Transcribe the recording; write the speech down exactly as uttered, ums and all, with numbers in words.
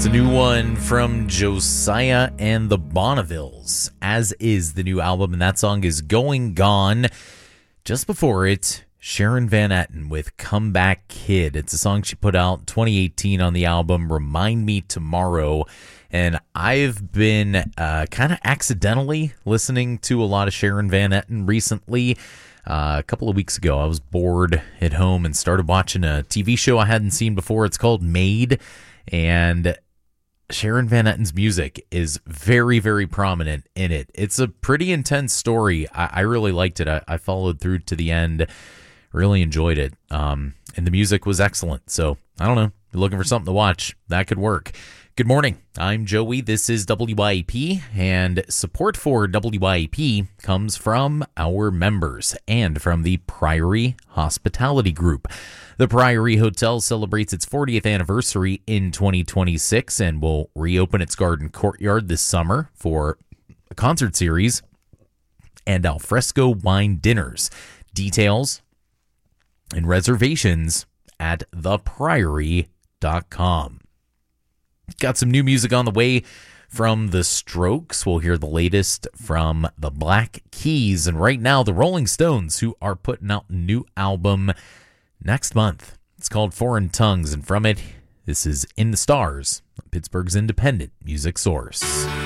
It's a new one from Josiah and the Bonnevilles, as is the new album, and that song is Going Gone. Just before it, Sharon Van Etten with Comeback Kid. It's a song she put out in twenty eighteen on the album Remind Me Tomorrow, and I've been uh, kind of accidentally listening to a lot of Sharon Van Etten recently. Uh, a couple of weeks ago, I was bored at home and started watching a T V show I hadn't seen before. It's called Made, and Sharon Van Etten's music is very, very prominent in it. It's a pretty intense story. I, I really liked it. I, I followed through to the end. Really enjoyed it. Um, and the music was excellent. So, I don't know. If you're looking for something to watch, that could work. Good morning. I'm Joey. This is W Y A P, and support for W Y A P comes from our members and from the Priory Hospitality Group. The Priory Hotel celebrates its fortieth anniversary in twenty twenty-six and will reopen its garden courtyard this summer for a concert series and alfresco wine dinners. Details and reservations at the priory dot com. Got some new music on the way from The Strokes. We'll hear the latest from the Black Keys. And right now, the Rolling Stones, who are putting out a new album next month. It's called Foreign Tongues. And from it, this is In the Stars, Pittsburgh's independent music source.